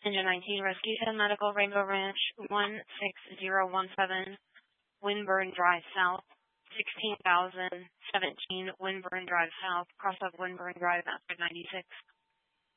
Engine 19, Rescue 10 Medical, Rainbow Ranch, 16017, Winburn Drive South, 16,017, Winburn Drive South, cross up Winburn Drive, Mapfre 96.